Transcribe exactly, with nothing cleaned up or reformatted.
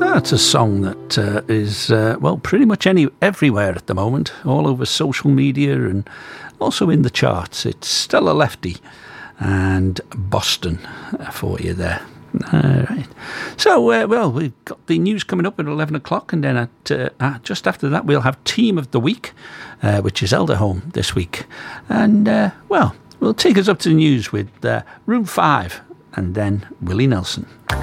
That's a song that uh, is, uh, well, pretty much any everywhere at the moment, all over social media and also in the charts. It's Stella Lefty and Boston for you there. All right. So, uh, well, we've got the news coming up at eleven o'clock, and then at uh, uh, just after that, we'll have Team of the Week, uh, which is Elder Home this week. And, uh, well, we'll take us up to the news with uh, Room five and then Willie Nelson.